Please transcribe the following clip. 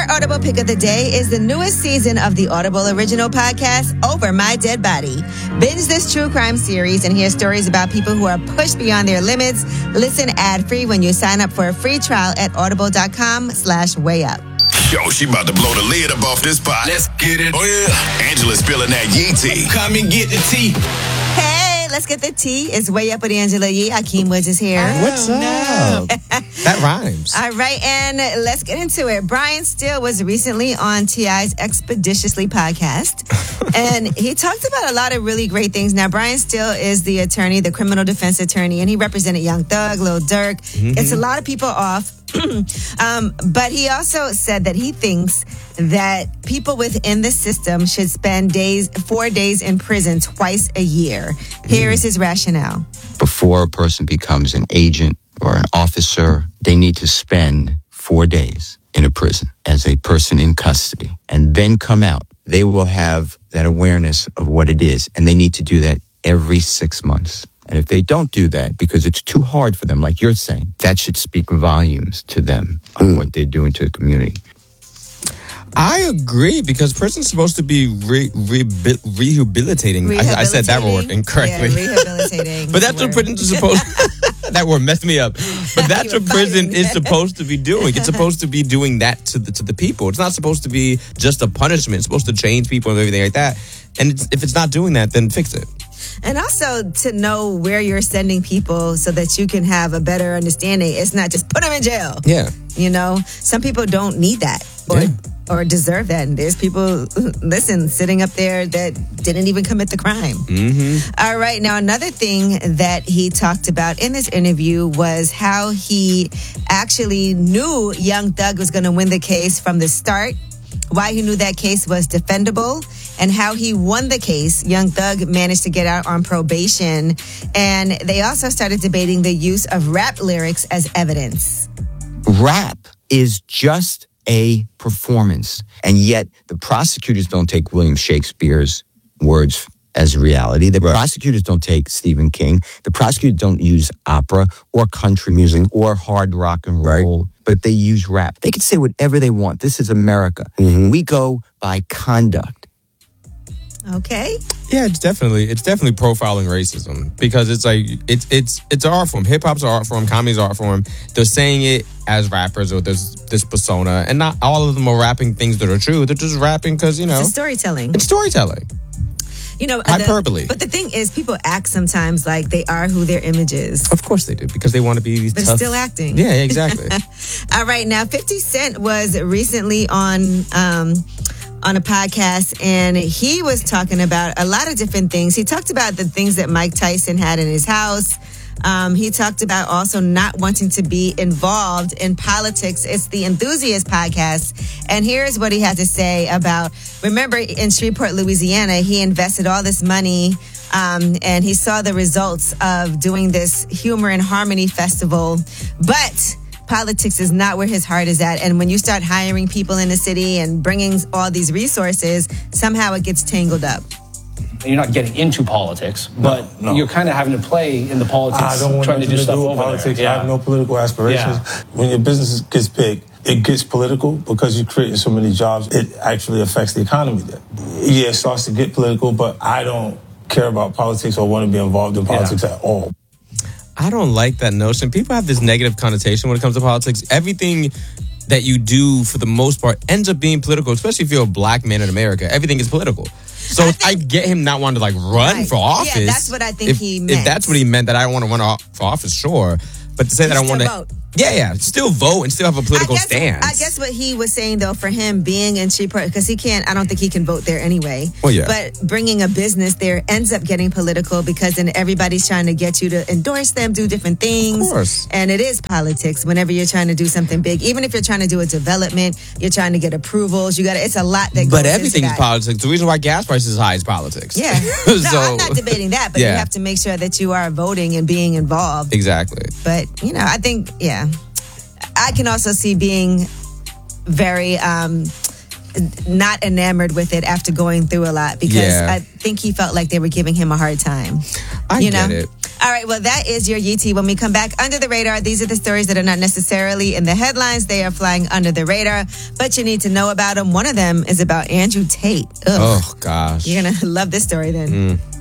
Our Audible pick of the day is the newest season of the Audible original podcast, Over My Dead Body. Binge this true crime series and hear stories about people who are pushed beyond their limits. Listen ad-free when you sign up for a free trial at audible.com/wayup. Yo, she about to blow the lid up off this pot. Let's get it. Oh, yeah. Angela's spilling that Yee tea. Come and get the tea. Hey, let's get the tea. It's Way Up with Angela Yee. Hakeem Woods is here. What's up? That rhymes. All right, and let's get into it. Brian Steele was recently on T.I.'s Expeditiously podcast, and he talked about a lot of really great things. Now, Brian Steele is the attorney, the criminal defense attorney, and he represented Young Thug, Lil Durk. It's a lot of people off. But he also said that he thinks that people within the system should spend 4 days in prison twice a year. Here is his rationale. Before a person becomes an agent or an officer, they need to spend 4 days in a prison as a person in custody and then come out. They will have that awareness of what it is, and they need to do that every 6 months. And if they don't do that because it's too hard for them, like you're saying, that should speak volumes to them on what they're doing to the community. I agree, because prison's supposed to be rehabilitating. I said that word incorrectly. Yeah, rehabilitating. But that's what prison's supposed that word messed me up. But that's what prison is supposed to be doing. It's supposed to be doing that to the people. It's not supposed to be just a punishment. It's supposed to change people and everything like that. And if it's not doing that, then fix it. And also to know where you're sending people so that you can have a better understanding. It's not just put them in jail. Yeah. You know, some people don't need that or deserve that. And there's people, sitting up there that didn't even commit the crime. All right. Now, another thing that he talked about in this interview was how he actually knew Young Thug was going to win the case from the start, why he knew that case was defendable, and how he won the case. Young Thug managed to get out on probation. And they also started debating the use of rap lyrics as evidence. Rap is just a performance, and yet the prosecutors don't take William Shakespeare's words as reality. The prosecutors don't take Stephen King. The prosecutors don't use opera or country music or hard rock and roll, but they use rap. They can say whatever they want. This is America. We go by conduct. Okay. Yeah, it's definitely profiling racism, because it's like it's an art form. Hip hop's an art form, comedy's an art form. They're saying it as rappers, or there's this persona, and not all of them are rapping things that are true. They're just rapping because It's storytelling. It's storytelling. Hyperbole. But the thing is, people act sometimes like they are who their image is. Of course they do, because they want to be these But tough. still acting. Yeah, exactly. All right, now 50 Cent was recently on a podcast, and he was talking about a lot of different things. He talked about the things that Mike Tyson had in his house. He talked about also not wanting to be involved in politics. It's the Enthusiast podcast. And here's what he had to say about, remember in Shreveport, Louisiana, he invested all this money and he saw the results of doing this Humor and Harmony Festival. But politics is not where his heart is at. And when you start hiring people in the city and bringing all these resources, somehow it gets tangled up. You're not getting into politics, but you're kind of having to play in the politics. I don't want trying to do stuff over politics. there. I have no political aspirations. Yeah. When your business gets big, it gets political because you're creating so many jobs. It actually affects the economy there. Yeah, it starts to get political, but I don't care about politics or want to be involved in politics at all. I don't like that notion. People have this negative connotation when it comes to politics. Everything that you do, for the most part, ends up being political, especially if you're a black man in America. Everything is political. So I get him not wanting to run for office. Yeah, that's what I think he meant. If that's what he meant, that I don't want to run for office, sure. But to say that I want to vote. Yeah, still vote and still have a political stance. I guess what he was saying, though, for him being in Shreveport, because I don't think he can vote there anyway. Well, yeah. But bringing a business there ends up getting political, because then everybody's trying to get you to endorse them, do different things. Of course. And it is politics whenever you're trying to do something big. Even if you're trying to do a development, you're trying to get approvals. It's a lot that goes But everything into is that. politics. The reason why gas prices is high is politics. Yeah. No, I'm not debating that, but you have to make sure that you are voting and being involved. Exactly. But, I think, I can also see being very not enamored with it after going through a lot, because I think he felt like they were giving him a hard time. I get it. All right, well, that is your UT. When we come back, under the radar, these are the stories that are not necessarily in the headlines. They are flying under the radar, but you need to know about them. One of them is about Andrew Tate. Ugh. Oh, gosh. You're going to love this story then.